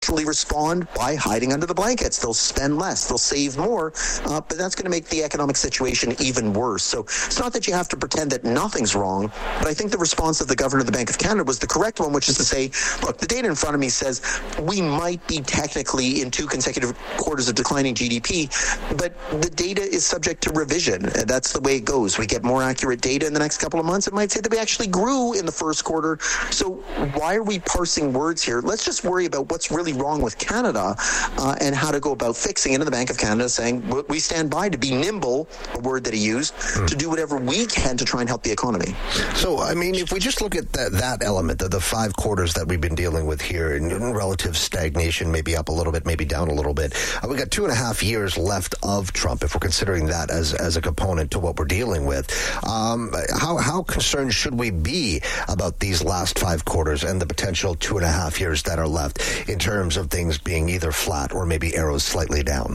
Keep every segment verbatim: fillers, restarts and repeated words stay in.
actually respond by hiding under the blankets. They'll spend less, they'll save more, uh, but that's going to make the economic situation even worse. So it's not that you have to pretend that nothing's wrong, but I think the response of the governor of the Bank of Canada was the correct one, which is to say, look, the data in front of me says we might be technically in two consecutive quarters of declining G D P, but the data is subject to revision. That's the way it goes. We get more accurate data in the next couple of months. It might say that we actually grew in the first quarter. So why are we parsing words here? Let's just worry about what's really wrong with Canada uh, and how to go about fixing it. And the Bank of Canada saying we stand by to be nimble, a word that he used, mm. to do whatever we can to try and help the economy. So, I mean, if we just look at that, that element of the five quarters that we've been dealing with here in relative stagnation, maybe up a little bit, maybe down a little bit, uh, we got two and a half years left of Trump, if we're considering that as, as a component to what we're dealing with. Um, how, how concerned should we be about these last five quarters and the potential two and a half years that are left in terms of things being either flat or maybe arrows slightly down?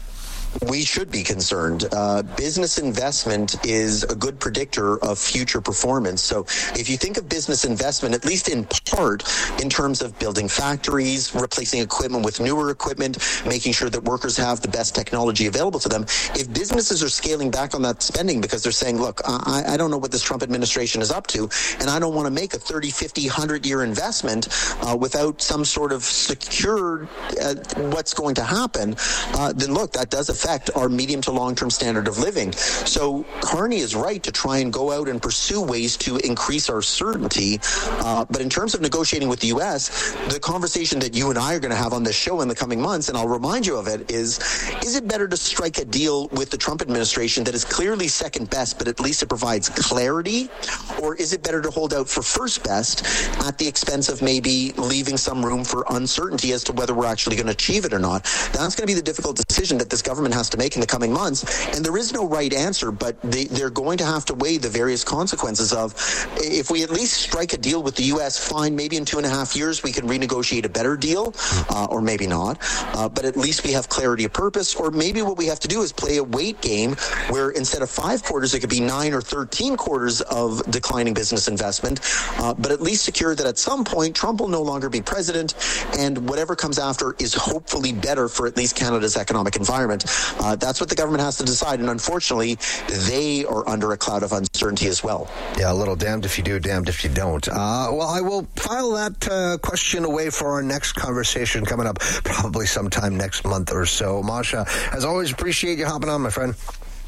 We should be concerned. Uh, business investment is a good predictor of future performance. So if you think of business investment, at least in part, in terms of building factories, replacing equipment with newer equipment, making sure that workers have the best technology available to them, if businesses are scaling back on that spending because they're saying, look, I, I don't know what this Trump administration is up to, and I don't want to make a thirty, fifty, one hundred year investment uh, without some sort of secure uh, what's going to happen, uh, then look, that does affect our medium to long-term standard of living. So Carney is right to try and go out and pursue ways to increase our certainty. Uh, but in terms of negotiating with the U S, the conversation that you and I are going to have on this show in the coming months, and I'll remind you of it, is, is it better to strike a deal with the Trump administration that is clearly second best, but at least it provides clarity? Or is it better to hold out for first best at the expense of maybe leaving some room for uncertainty as to whether we're actually going to achieve it or not? That's going to be the difficult decision that this government has to make in the coming months, and there is no right answer, but they, they're going to have to weigh the various consequences of, if we at least strike a deal with the U S, fine, maybe in two and a half years we can renegotiate a better deal, uh, or maybe not, uh, but at least we have clarity of purpose. Or maybe what we have to do is play a wait game where instead of five quarters it could be nine or thirteen quarters of declining business investment, uh, but at least secure that at some point Trump will no longer be president, and whatever comes after is hopefully better for at least Canada's economic environment. Uh, that's what the government has to decide, and unfortunately, they are under a cloud of uncertainty as well. Yeah, a little damned if you do, damned if you don't. Uh, well, I will file that uh, question away for our next conversation coming up probably sometime next month or so. Masha, as always, appreciate you hopping on, my friend.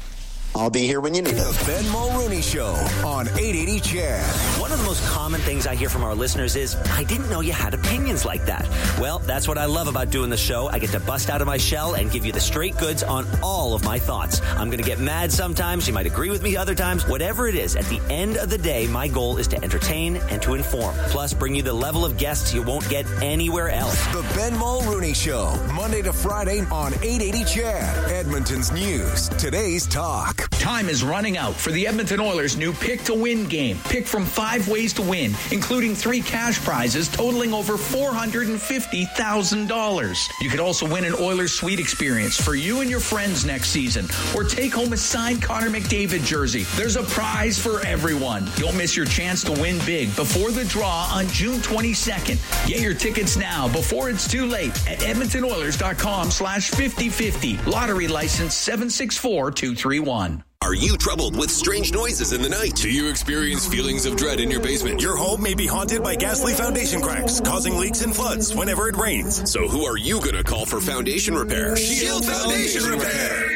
I'll be here when you need it. The Ben Mulrooney Show on eight eighty C H E D. One of the most common things I hear from our listeners is, I didn't know you had opinions like that. Well, that's what I love about doing the show. I get to bust out of my shell and give you the straight goods on all of my thoughts. I'm going to get mad sometimes. You might agree with me other times. Whatever it is, at the end of the day, my goal is to entertain and to inform. Plus, bring you the level of guests you won't get anywhere else. The Ben Mulrooney Show, Monday to Friday on eight eighty C H E D. Edmonton's news, today's talk. Time is running out for the Edmonton Oilers' new Pick to Win game. Pick from five ways to win, including three cash prizes totaling over four hundred fifty thousand dollars. You could also win an Oilers suite experience for you and your friends next season, or take home a signed Connor McDavid jersey. There's a prize for everyone. Don't miss your chance to win big before the draw on June twenty-second. Get your tickets now before it's too late at edmontonoilers.com slash 5050. Lottery license seven six four two three one. Are you troubled with strange noises in the night? Do you experience feelings of dread in your basement? Your home may be haunted by ghastly foundation cracks, causing leaks and floods whenever it rains. So who are you going to call for foundation repair? Shield Foundation Repair!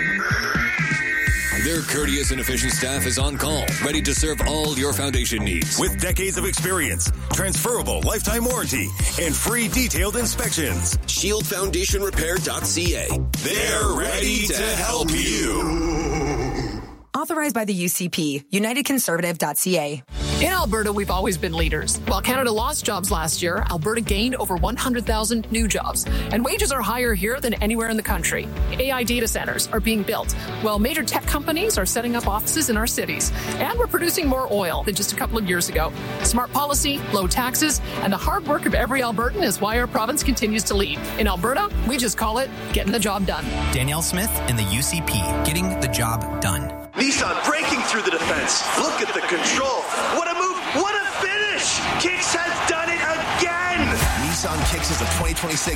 Their courteous and efficient staff is on call, ready to serve all your foundation needs. With decades of experience, transferable lifetime warranty, and free detailed inspections. shield foundation repair dot c a. They're ready to help you. Authorized by the U C P, united conservative dot c a. In Alberta, we've always been leaders. While Canada lost jobs last year, Alberta gained over one hundred thousand new jobs. And wages are higher here than anywhere in the country. A I data centers are being built, while major tech companies are setting up offices in our cities. And we're producing more oil than just a couple of years ago. Smart policy, low taxes, and the hard work of every Albertan is why our province continues to lead. In Alberta, we just call it getting the job done. Danielle Smith in the U C P, getting the job done. Nissan breaking through the defense. Look at the control. What a move. What a finish. Kicks has done it again. Nissan Nissan Kicks is the twenty twenty-six